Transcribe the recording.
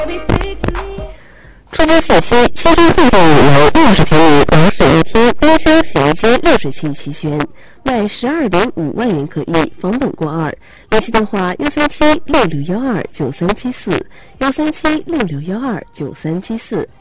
出租信息：新生速度由60平米洋式一厅冰箱洗衣机热水器齐全，卖12.5万元可以，房本过2。联系电话13766129374，13766129374。